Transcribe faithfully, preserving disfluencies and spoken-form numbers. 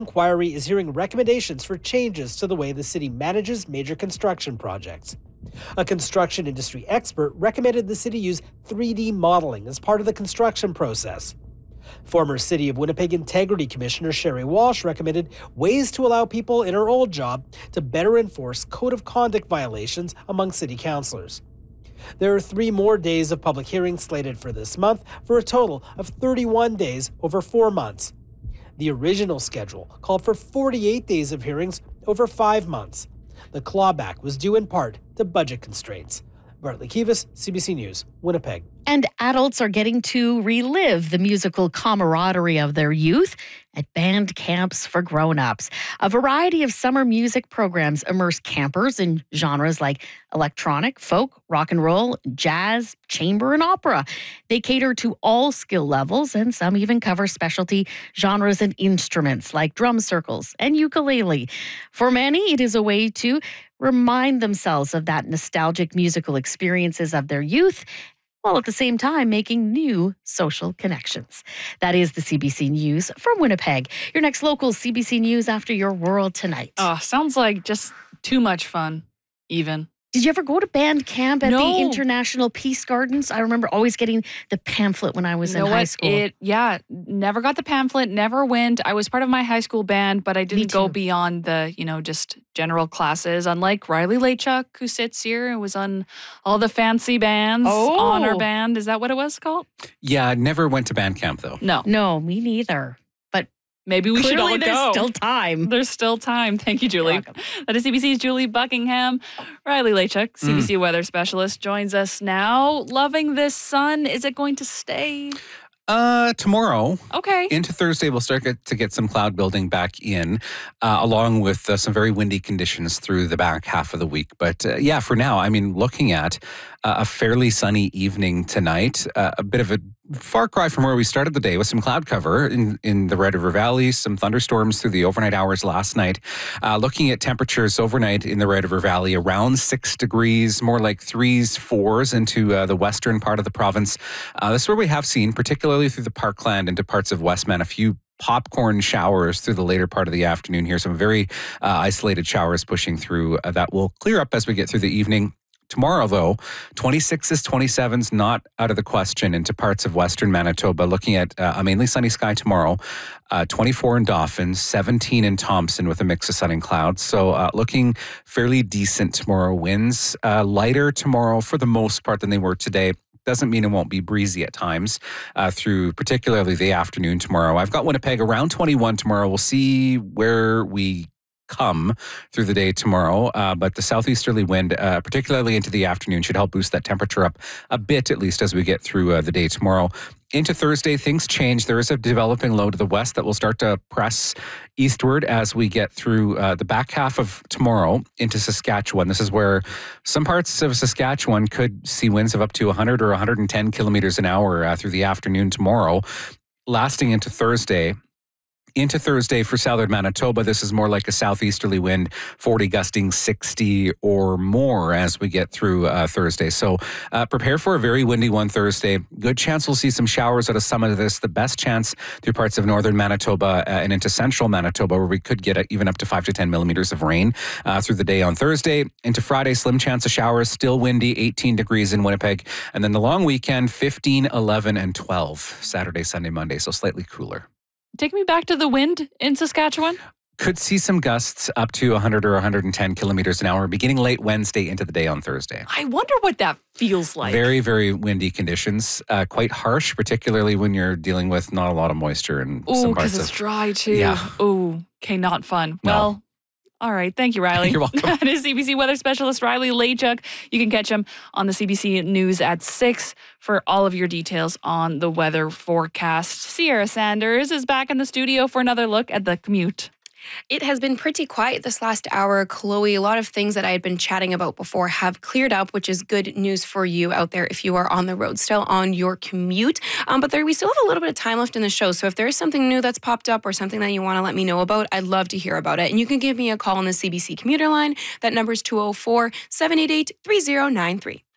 Inquiry is hearing recommendations for changes to the way the city manages major construction projects. A construction industry expert recommended the city use three D modeling as part of the construction process. Former City of Winnipeg Integrity Commissioner Sherry Walsh recommended ways to allow people in her old job to better enforce code of conduct violations among city councillors. There are three more days of public hearings slated for this month, for a total of thirty-one days over four months. The original schedule called for forty-eight days of hearings over five months. The clawback was due in part to budget constraints. Bartley Kivas, C B C News, Winnipeg. And adults are getting to relive the musical camaraderie of their youth at band camps for grown-ups. A variety of summer music programs immerse campers in genres like electronic, folk, rock and roll, jazz, chamber, and opera. They cater to all skill levels, and some even cover specialty genres and instruments like drum circles and ukulele. For many, it is a way to remind themselves of that nostalgic musical experiences of their youth, while at the same time making new social connections. That is the C B C News from Winnipeg. Your next local C B C News after your World Tonight. Oh, sounds like just too much fun, even. Did you ever go to band camp at No. the International Peace Gardens? I remember always getting the pamphlet when I was You know in high what? school. It, yeah, never got the pamphlet, never went. I was part of my high school band, but I didn't go too. beyond the, you know, just general classes. Unlike Riley Laychuk, who sits here and was on all the fancy bands, Oh. honor band. Is that what it was called? Yeah, never went to band camp though. No. No, me neither. But Maybe we should clearly all there's go. still time. There's still time. Thank you, Julie. You're welcome. That is C B C's Julie Buckingham. Riley Laychuk, C B C weather specialist, joins us now. Loving this sun. Is it going to stay? Uh, tomorrow Okay. into Thursday, we'll start get, to get some cloud building back in, uh, along with uh, some very windy conditions through the back half of the week. But uh, yeah, for now, I mean, looking at uh, a fairly sunny evening tonight, uh, a bit of a far cry from where we started the day with some cloud cover in, in the Red River Valley, some thunderstorms through the overnight hours last night. Uh, looking at temperatures overnight in the Red River Valley, around six degrees, more like threes, fours into uh, the western part of the province. Uh, this is where we have seen, particularly through the Parkland into parts of Westman, a few popcorn showers through the later part of the afternoon here. Some very uh, isolated showers pushing through uh, that will clear up as we get through the evening. Tomorrow, though, twenty-sixes, twenty-sevens, not out of the question into parts of western Manitoba. Looking at uh, a mainly sunny sky tomorrow, uh, twenty-four in Dauphin, seventeen in Thompson with a mix of sun and clouds. So uh, looking fairly decent tomorrow. Winds uh, lighter tomorrow for the most part than they were today. Doesn't mean it won't be breezy at times uh, through particularly the afternoon tomorrow. I've got Winnipeg around twenty-one tomorrow. We'll see where we come through the day tomorrow, uh, but the southeasterly wind, uh, particularly into the afternoon, should help boost that temperature up a bit, at least as we get through uh, the day tomorrow. Into Thursday, things change. There is a developing low to the west that will start to press eastward as we get through uh, the back half of tomorrow into Saskatchewan. This is where some parts of Saskatchewan could see winds of up to one hundred or one hundred ten kilometers an hour uh, through the afternoon tomorrow, lasting into Thursday. Into Thursday for southern Manitoba, this is more like a southeasterly wind, forty gusting sixty or more as we get through uh, Thursday. So uh, prepare for a very windy one Thursday. Good chance we'll see some showers at a summit of this. The best chance through parts of northern Manitoba uh, and into central Manitoba, where we could get uh, even up to five to ten millimeters of rain uh, through the day on Thursday. Into Friday, slim chance of showers, still windy, eighteen degrees in Winnipeg. And then the long weekend, fifteen, eleven, and twelve, Saturday, Sunday, Monday. So slightly cooler. Take me back to the wind in Saskatchewan. Could see some gusts up to one hundred or one hundred ten kilometers an hour beginning late Wednesday into the day on Thursday. I wonder what that feels like. Very, very windy conditions. Uh, quite harsh, particularly when you're dealing with not a lot of moisture in Ooh, some because parts it's of... dry too. Yeah. Ooh, okay, not fun. No. Well, all right. Thank you, Riley. You're welcome. That is C B C weather specialist Riley Laychuk. You can catch him on the C B C News at six for all of your details on the weather forecast. Sierra Sanders is back in the studio for another look at the commute. It has been pretty quiet this last hour, Chloe. A lot of things that I had been chatting about before have cleared up, which is good news for you out there if you are on the road still on your commute. Um, but there, we still have a little bit of time left in the show. So if there is something new that's popped up or something that you want to let me know about, I'd love to hear about it. And you can give me a call on the C B C commuter line. That number is two oh four, seven eight eight, three oh nine three.